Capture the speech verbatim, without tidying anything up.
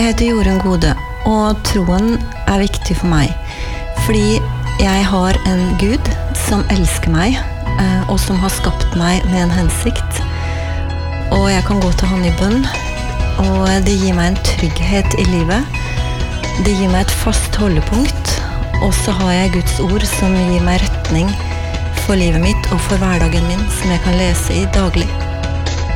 heter Jorunn Gode, og troen er viktig for meg, fordi jeg har en Gud som elsker meg, og som har skapt meg med en hensikt. Og jeg kan gå til han i bønn, og det gir meg en trygghet i livet. Det gir meg et fast holdepunkt, og så har jeg Guds ord som gir meg retning for livet mitt og for hverdagen min, som jeg kan lese i daglig.